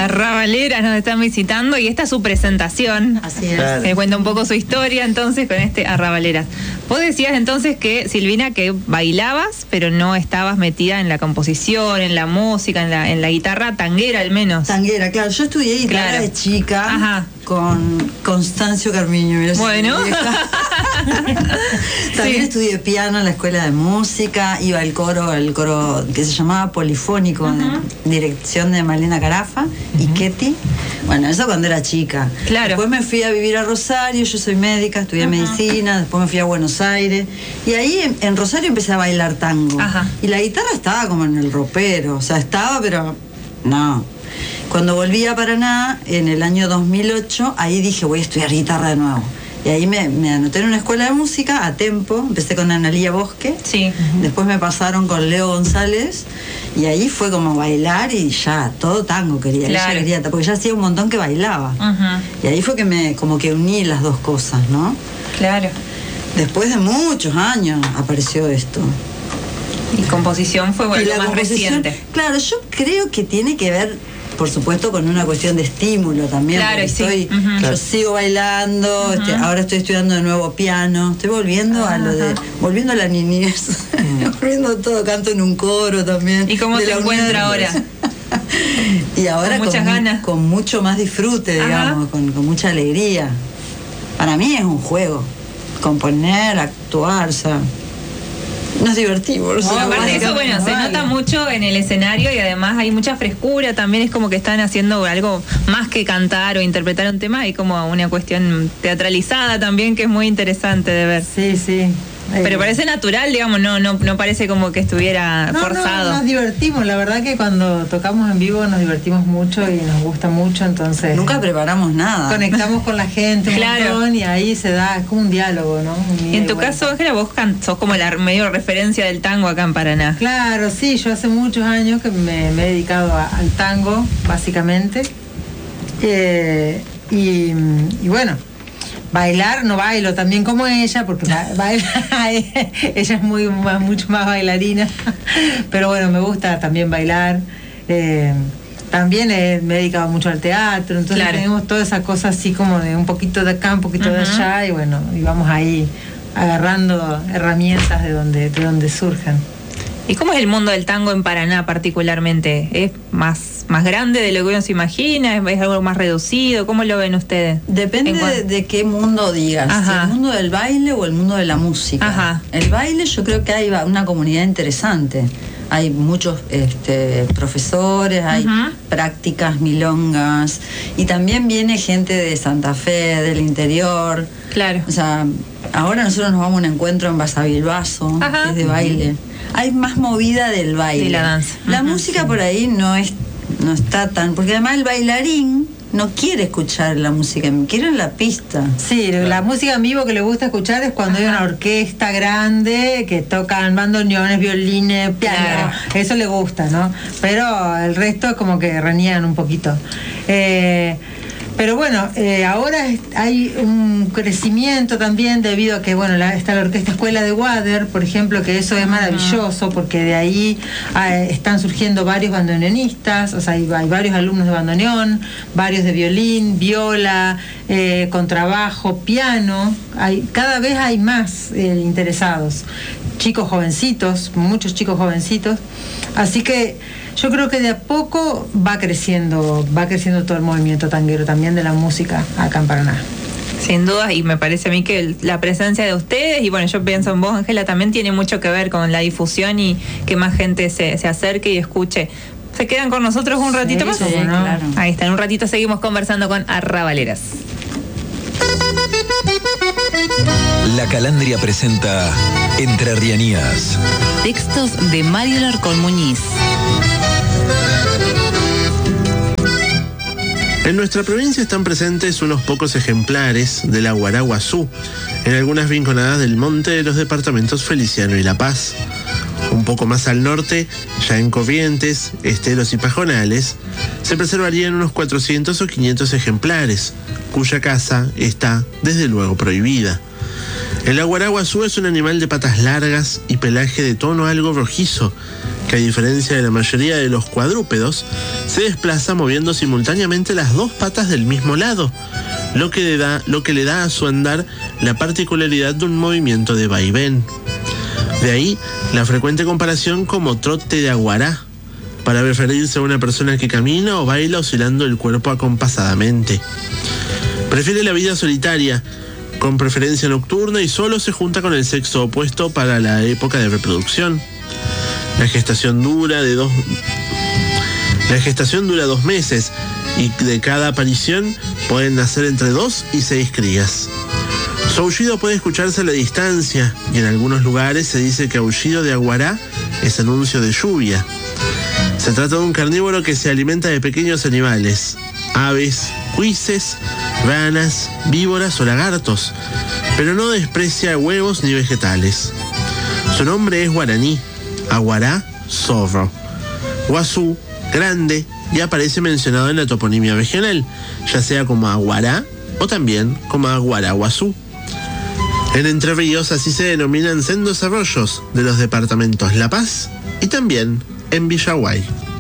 Arrabaleras nos están visitando y esta es su presentación. Así es. Claro. Se cuenta un poco su historia entonces con este Arrabaleras. Vos decías entonces que, Silvina, que bailabas, pero no estabas metida en la composición, en la música, en la guitarra tanguera al menos. Tanguera, claro. Yo estudié guitarra Claro. de chica. Ajá. Con Constancio Carmiño. Mirá, Bueno. También Sí. estudié piano en la escuela de música, iba al coro que se llamaba Polifónico, en dirección de Malena Carafa y Ketty. Bueno, eso cuando era chica. Claro. Después me fui a vivir a Rosario, yo soy médica, estudié medicina, después me fui a Buenos Aires. Y ahí en Rosario empecé a bailar tango. Ajá. Y la guitarra estaba como en el ropero, o sea, estaba, pero no. Cuando volví a Paraná, en el año 2008, ahí dije, voy a estudiar guitarra de nuevo. Y ahí me anoté en una escuela de música, a Tempo, empecé con Analía Bosque, Sí. después me pasaron con Leo González, y ahí fue como bailar y ya, todo tango quería, Claro. ella quería, porque ya hacía un montón que bailaba. Ajá. Y ahí fue que como que uní las dos cosas, ¿no? Claro. Después de muchos años apareció esto. Y composición fue Y bueno, la más composición, reciente. claro, yo creo que tiene que ver, por supuesto, con una cuestión de estímulo también. Claro, porque sí. Ujú. yo sigo bailando, ahora estoy estudiando de nuevo piano, estoy volviendo volviendo a la niñez, volviendo a todo, canto en un coro también. ¿Y cómo de se la encuentra UNED. ahora? Y ahora Con muchas ganas. con mucho más disfrute, Ajá. digamos, con mucha alegría. Para mí es un juego, componer, actuar, o sea, nos divertimos. o sea, Bueno, aparte de eso, bueno, se vale. nota mucho en el escenario y además hay mucha frescura, también es como que están haciendo algo más que cantar o interpretar un tema, hay como una cuestión teatralizada también que es muy interesante de ver. Sí, sí. Pero parece natural, digamos, no parece como que estuviera forzado. Nos divertimos, la verdad que cuando tocamos en vivo nos divertimos mucho y nos gusta mucho, entonces Nunca preparamos nada. conectamos con la gente un Claro. montón y ahí se da, es como un diálogo, ¿no? Un Y en ida tu y vuelta. caso, Ángela, vos sos como la medio referencia del tango acá en Paraná. Claro, sí, yo hace muchos años que me he dedicado al tango, básicamente. Y bueno, bailar no bailo también como ella, porque ella es mucho más bailarina, pero bueno, me gusta también bailar. También me he dedicado mucho al teatro, entonces Claro. tenemos toda esa cosa así como de un poquito de acá, un poquito de allá, y bueno, y vamos ahí agarrando herramientas de donde surjan. ¿Y cómo es el mundo del tango en Paraná particularmente? ¿Es más grande de lo que uno se imagina? ¿Es algo más reducido? ¿Cómo lo ven ustedes? Depende de qué mundo digas, Ajá. el mundo del baile o el mundo de la música. Ajá. El baile yo creo que hay una comunidad interesante. Hay muchos profesores, hay prácticas, milongas, y también viene gente de Santa Fe, del interior. Claro. O sea, ahora nosotros nos vamos a un encuentro en Basavilbaso, Ajá. que es de baile. Hay más movida del baile. Y la danza. La música por ahí no está tan, porque además el bailarín no quiere escuchar la música, quiere la pista. Sí, la música en vivo que le gusta escuchar es cuando hay una orquesta grande que tocan bandoneones, violines, piano. Claro. Eso le gusta, ¿no? Pero el resto es como que reniegan un poquito. Pero bueno, ahora hay un crecimiento también debido a que, bueno, está la Orquesta Escuela de Wader, por ejemplo, que eso es maravilloso porque de ahí están surgiendo varios bandoneonistas, o sea, hay varios alumnos de bandoneón, varios de violín, viola, contrabajo, piano, cada vez hay más interesados, chicos jovencitos, muchos chicos jovencitos, así que yo creo que de a poco va creciendo todo el movimiento tanguero también de la música acá en Paraná. Sin duda, y me parece a mí que la presencia de ustedes, y bueno, yo pienso en vos, Ángela, también tiene mucho que ver con la difusión y que más gente se acerque y escuche. ¿Se quedan con nosotros un ratito más? Sí, claro. Ahí está, en un ratito seguimos conversando con Arrabaleras. La Calandria presenta Entrerrianías. Textos de Mario Larcón Muñiz. En nuestra provincia están presentes unos pocos ejemplares de la guaraguazú en algunas rinconadas del monte de los departamentos Feliciano y La Paz. Un poco más al norte, ya en Corrientes, Esteros y Pajonales, se preservarían unos 400 o 500 ejemplares, cuya caza está desde luego prohibida. El aguaraguazú es un animal de patas largas y pelaje de tono algo rojizo, que a diferencia de la mayoría de los cuadrúpedos, se desplaza moviendo simultáneamente las dos patas del mismo lado, lo que le da a su andar la particularidad de un movimiento de vaivén. De ahí la frecuente comparación como trote de aguará, para referirse a una persona que camina o baila oscilando el cuerpo acompasadamente. Prefiere la vida solitaria, con preferencia nocturna, y solo se junta con el sexo opuesto para la época de reproducción. La gestación dura 2 meses, y de cada aparición pueden nacer entre 2 y 6 crías. Su aullido puede escucharse a la distancia, y en algunos lugares se dice que aullido de aguará es anuncio de lluvia. Se trata de un carnívoro que se alimenta de pequeños animales, aves, cuises, ranas, víboras o lagartos, pero no desprecia huevos ni vegetales. Su nombre es guaraní, aguará, zorro. Guazú, grande, y aparece mencionado en la toponimia regional, ya sea como aguará o también como aguaraguazú. En Entre Ríos así se denominan sendos arroyos de los departamentos La Paz y también en Villaguay.